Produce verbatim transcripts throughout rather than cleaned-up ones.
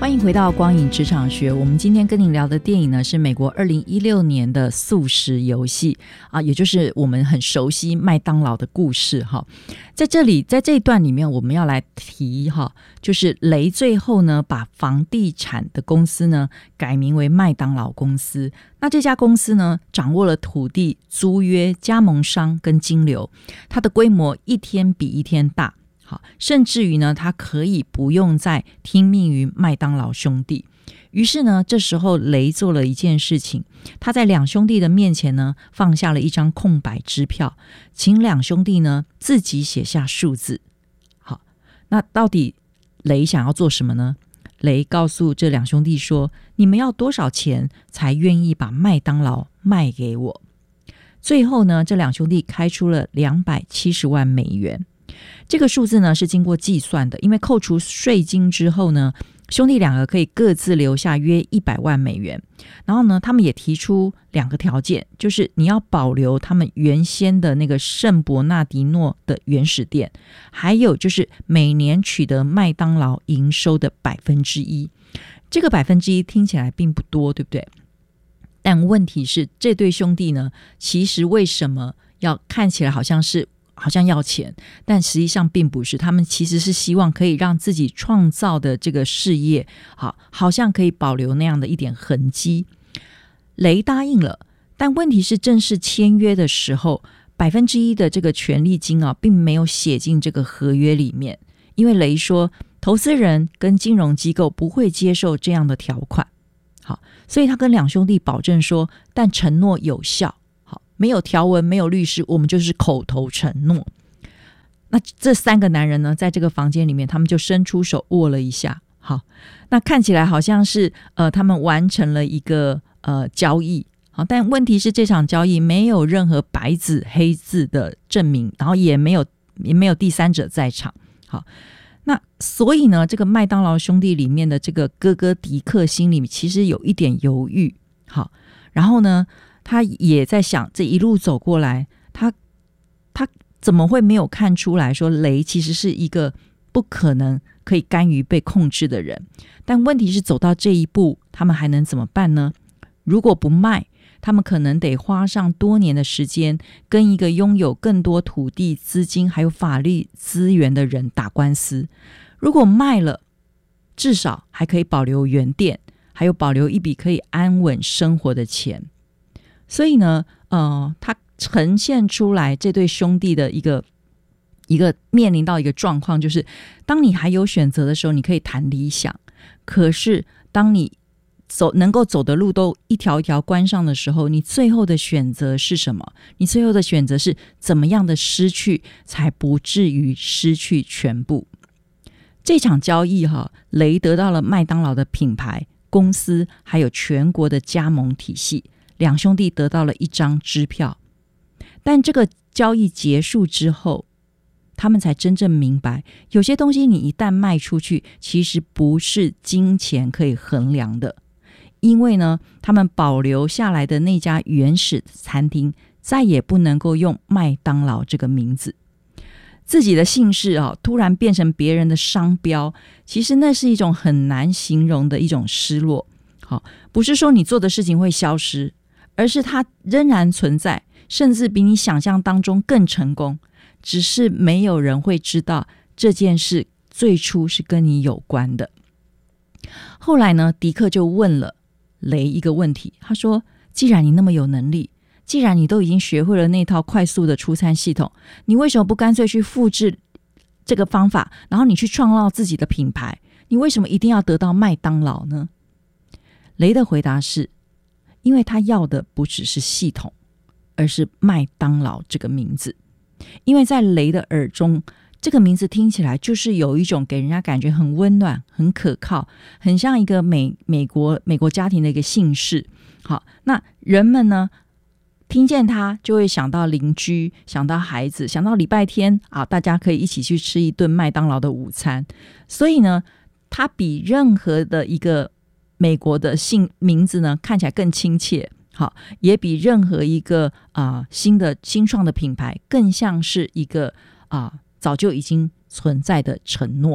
欢迎回到光影职场学。我们今天跟您聊的电影呢，是美国二零一六年的速食游戏啊，也就是我们很熟悉麦当劳的故事哈。在这里，在这一段里面，我们要来提哈，就是雷最后呢把房地产的公司呢改名为麦当劳公司。那这家公司呢，掌握了土地、租约、加盟商跟金流，它的规模一天比一天大。好，甚至于呢，他可以不用再听命于麦当劳兄弟。于是呢，这时候雷做了一件事情，他在两兄弟的面前呢，放下了一张空白支票，请两兄弟呢自己写下数字。好，那到底雷想要做什么呢？雷告诉这两兄弟说：“你们要多少钱才愿意把麦当劳卖给我？”最后呢，这两兄弟开出了两百七十万美元。这个数字呢是经过计算的，因为扣除税金之后呢，兄弟两个可以各自留下约一百万美元。然后呢，他们也提出两个条件，就是你要保留他们原先的那个圣伯纳迪诺的原始店，还有就是每年取得麦当劳营收的百分之一。这个百分之一听起来并不多，对不对？但问题是，这对兄弟呢，其实为什么要看起来好像是好像要钱，但实际上并不是，他们其实是希望可以让自己创造的这个事业好，好像可以保留那样的一点痕迹。雷答应了，但问题是正式签约的时候，百分之一的这个权利金啊，并没有写进这个合约里面，因为雷说投资人跟金融机构不会接受这样的条款。好，所以他跟两兄弟保证说，但承诺有效。没有条文，没有律师，我们就是口头承诺。那这三个男人呢，在这个房间里面，他们就伸出手握了一下。好，那看起来好像是呃，他们完成了一个呃交易。好，但问题是这场交易没有任何白纸黑字的证明，然后也没有也没有第三者在场。好，那所以呢，这个麦当劳兄弟里面的这个哥哥迪克心里其实有一点犹豫。好，然后呢，他也在想，这一路走过来，他他怎么会没有看出来说雷其实是一个不可能可以甘于被控制的人？但问题是走到这一步，他们还能怎么办呢？如果不卖，他们可能得花上多年的时间，跟一个拥有更多土地、资金还有法律资源的人打官司。如果卖了，至少还可以保留原店，还有保留一笔可以安稳生活的钱。所以呢，呃，他呈现出来这对兄弟的一个一个面临到一个状况，就是当你还有选择的时候，你可以谈理想；可是当你走能够走的路都一条一条关上的时候，你最后的选择是什么？你最后的选择是怎么样的失去，才不至于失去全部？这场交易哈，雷得到了麦当劳的品牌、公司，还有全国的加盟体系。两兄弟得到了一张支票，但这个交易结束之后，他们才真正明白，有些东西你一旦卖出去，其实不是金钱可以衡量的。因为呢，他们保留下来的那家原始餐厅，再也不能够用麦当劳这个名字。自己的姓氏啊，突然变成别人的商标，其实那是一种很难形容的一种失落。好，不是说你做的事情会消失，而是它仍然存在，甚至比你想象当中更成功，只是没有人会知道这件事最初是跟你有关的。后来呢，迪克就问了雷一个问题，他说，既然你那么有能力，既然你都已经学会了那套快速的出餐系统，你为什么不干脆去复制这个方法，然后你去创造自己的品牌？你为什么一定要得到麦当劳呢？雷的回答是，因为他要的不只是系统，而是麦当劳这个名字。因为在雷的耳中，这个名字听起来就是有一种给人家感觉很温暖、很可靠，很像一个美美国美国家庭的一个姓氏。好，那人们呢听见它就会想到邻居，想到孩子，想到礼拜天啊，大家可以一起去吃一顿麦当劳的午餐。所以呢，它比任何的一个美国的姓名字呢看起来更亲切。好，也比任何一个啊、呃、新的新创的品牌更像是一个啊、呃、早就已经存在的承诺。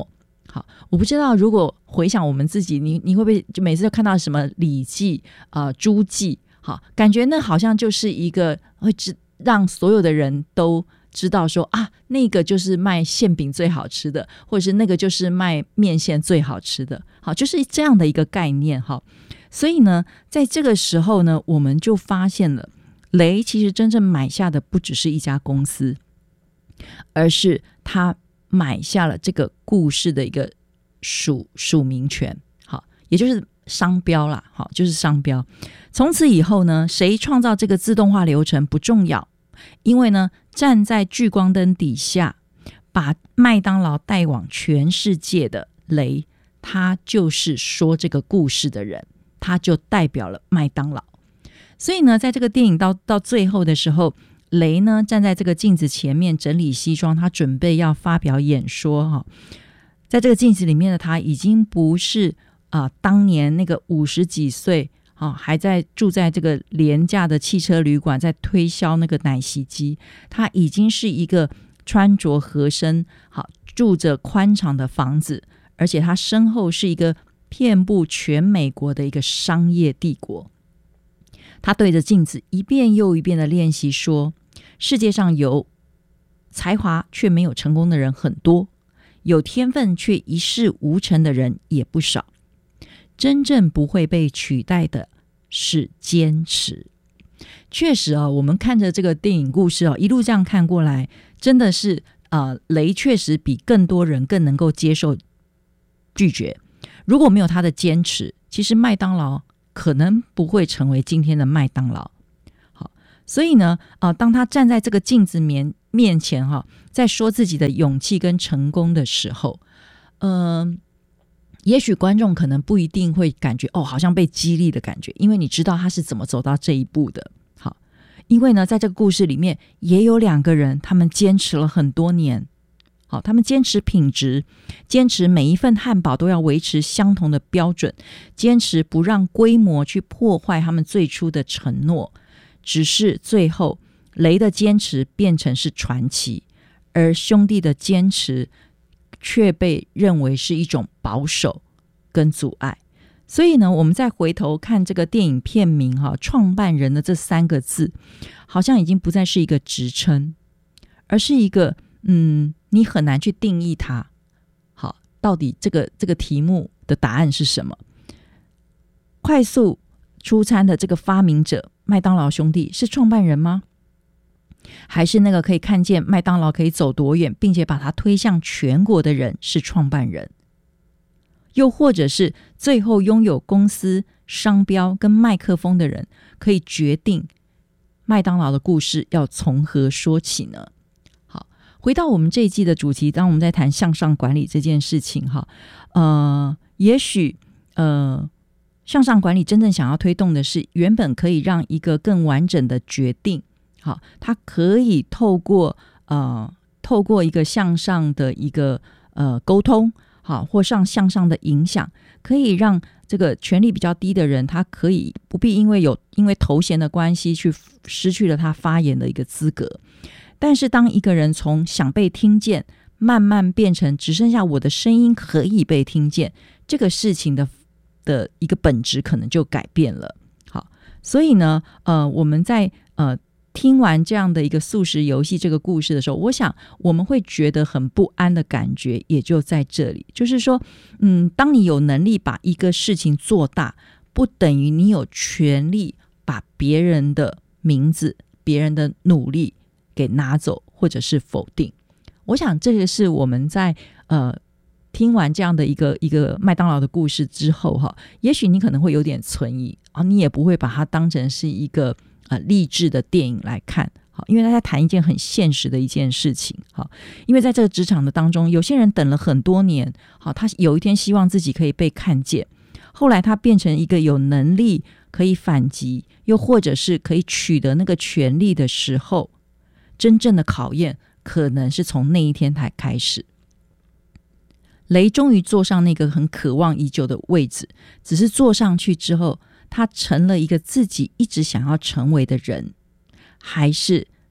好，我不知道如果回想我们自己，你你会不会就每次都看到什么礼记啊、诸记，好，感觉那好像就是一个会知让所有的人都知道说啊，那个就是卖馅饼最好吃的，或者是那个就是卖面线最好吃的，好，就是这样的一个概念哈。所以呢，在这个时候呢，我们就发现了雷其实真正买下的不只是一家公司，而是他买下了这个故事的一个署署名权，好，也就是商标啦，好，就是商标。从此以后呢，谁创造这个自动化流程不重要，因为呢，站在聚光灯底下把麦当劳带往全世界的雷，他就是说这个故事的人，他就代表了麦当劳。所以呢，在这个电影到到最后的时候，雷呢站在这个镜子前面整理西装，他准备要发表演说哈。在这个镜子里面的他已经不是啊、呃、当年那个五十几岁啊、还在住在这个廉价的汽车旅馆在推销那个奶昔机，他已经是一个穿着合身，好，住着宽敞的房子，而且他身后是一个遍布全美国的一个商业帝国。他对着镜子一遍又一遍的练习说，世界上有才华却没有成功的人很多，有天分却一事无成的人也不少，真正不会被取代的是坚持。确实啊，我们看着这个电影故事啊，一路这样看过来，真的是呃，雷确实比更多人更能够接受拒绝。如果没有他的坚持，其实麦当劳可能不会成为今天的麦当劳。好，所以呢，呃，当他站在这个镜子面面前哈、啊，在说自己的勇气跟成功的时候，嗯、呃，也许观众可能不一定会感觉哦，好像被激励的感觉，因为你知道他是怎么走到这一步的。好，因为呢，在这个故事里面也有两个人，他们坚持了很多年。好，他们坚持品质，坚持每一份汉堡都要维持相同的标准，坚持不让规模去破坏他们最初的承诺。只是最后，雷的坚持变成是传奇，而兄弟的坚持却被认为是一种保守跟阻碍。所以呢，我们再回头看这个电影片名哈，创办人的这三个字，好像已经不再是一个职称，而是一个嗯。你很难去定义它。好，到底这个这个题目的答案是什么？快速出餐的这个发明者麦当劳兄弟是创办人吗？还是那个可以看见麦当劳可以走多远，并且把它推向全国的人是创办人？又或者是最后拥有公司商标跟麦克风的人，可以决定麦当劳的故事要从何说起呢？回到我们这一季的主题，当我们在谈向上管理这件事情哈，呃，也许呃，向上管理真正想要推动的是，原本可以让一个更完整的决定，好，它可以透过呃，透过一个向上的一个呃沟通，好，或上向上的影响，可以让这个权力比较低的人，他可以不必因为有因为头衔的关系去失去了他发言的一个资格。但是当一个人从想被听见慢慢变成只剩下我的声音可以被听见，这个事情的的一个本质可能就改变了。好，所以呢呃，我们在呃听完这样的一个速食游戏这个故事的时候，我想我们会觉得很不安的感觉也就在这里，就是说嗯，当你有能力把一个事情做大，不等于你有权利把别人的名字别人的努力给拿走或者是否定。我想这个是我们在呃听完这样的一个一个麦当劳的故事之后哈，也许你可能会有点存疑啊，你也不会把它当成是一个呃励志的电影来看，好，因为他在谈一件很现实的一件事情。好，因为在这个职场的当中，有些人等了很多年，好，他有一天希望自己可以被看见，后来他变成一个有能力可以反击，又或者是可以取得那个权利的时候，真正的考验可能是从那一天才开始。雷终于坐上那个很渴望已久的位置，只是坐上去之后，他成了一个自己一直想要成为的人，还是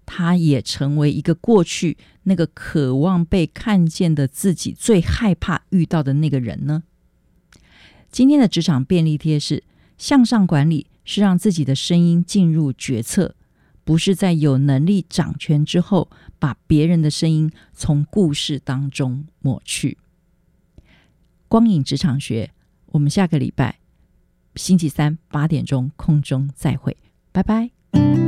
他也成为一个过去那个渴望被看见的自己最害怕遇到的那个人呢？今天的职场便利贴是：向上管理是让自己的声音进入决策，不是在有能力掌权之后把别人的声音从故事当中抹去。光影职场学，我们下个礼拜星期三八点钟空中再会，拜拜。